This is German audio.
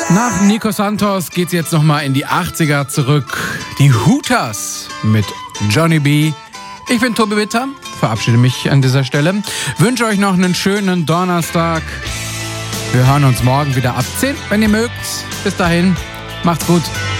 Nach Nico Santos geht's jetzt nochmal in die 80er zurück. Die Hooters mit Johnny B. Ich bin Tobi Witter, verabschiede mich an dieser Stelle. Wünsche euch noch einen schönen Donnerstag. Wir hören uns morgen wieder ab 10, wenn ihr mögt. Bis dahin, macht's gut.